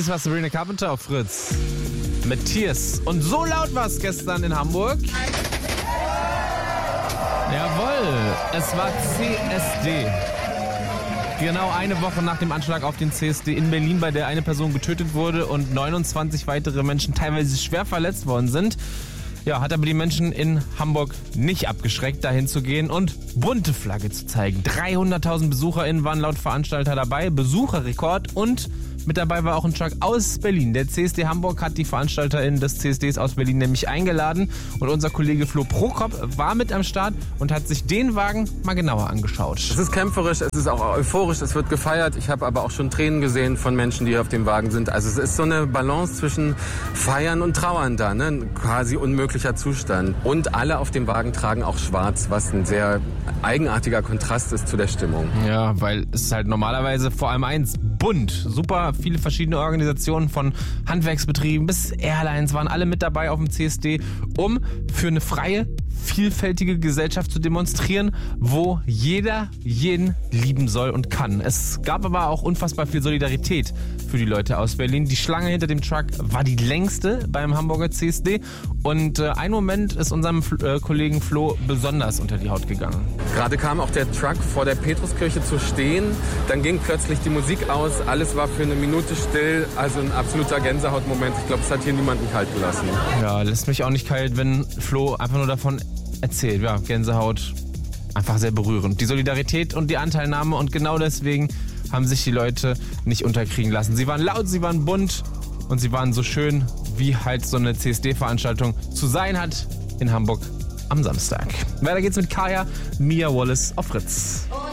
Dies war Sabrina Carpenter auf Fritz. Mit Tears. Und so laut war es gestern in Hamburg. Jawohl, es war CSD. Genau eine Woche nach dem Anschlag auf den CSD in Berlin, bei der eine Person getötet wurde und 29 weitere Menschen teilweise schwer verletzt worden sind. Ja, hat aber die Menschen in Hamburg nicht abgeschreckt, dahin zu gehen und bunte Flagge zu zeigen. 300.000 BesucherInnen waren laut Veranstalter dabei, Besucherrekord, und mit dabei war auch ein Truck aus Berlin. Der CSD Hamburg hat die VeranstalterInnen des CSDs aus Berlin nämlich eingeladen und unser Kollege Flo Prokop war mit am Start und hat sich den Wagen mal genauer angeschaut. Es ist kämpferisch, es ist auch euphorisch, es wird gefeiert. Ich habe aber auch schon Tränen gesehen von Menschen, die hier auf dem Wagen sind. Also es ist so eine Balance zwischen Feiern und Trauern da, ne? Ein quasi unmöglicher Zustand. Und alle auf dem Wagen tragen auch schwarz, was ein sehr eigenartiger Kontrast ist zu der Stimmung. Ja, weil es ist halt normalerweise vor allem eins, bunt. Super viele verschiedene Organisationen von Handwerksbetrieben bis Airlines waren alle mit dabei auf dem CSD, um für eine freie, vielfältige Gesellschaft zu demonstrieren, wo jeder jeden lieben soll und kann. Es gab aber auch unfassbar viel Solidarität für die Leute aus Berlin. Die Schlange hinter dem Truck war die längste beim Hamburger CSD und ein Moment ist unserem Kollegen Flo besonders unter die Haut gegangen. Gerade kam auch der Truck vor der Petruskirche zu stehen, dann ging plötzlich die Musik aus, alles war für eine Minute still, also ein absoluter Gänsehautmoment. Ich glaube, es hat hier niemanden kalt gelassen. Ja, lässt mich auch nicht kalt, wenn Flo einfach nur davon erzählt. Ja, Gänsehaut, einfach sehr berührend. Die Solidarität und die Anteilnahme, und genau deswegen haben sich die Leute nicht unterkriegen lassen. Sie waren laut, sie waren bunt und sie waren so schön, wie halt so eine CSD-Veranstaltung zu sein hat in Hamburg am Samstag. Weiter geht's mit Kaya, Mia Wallace auf Fritz.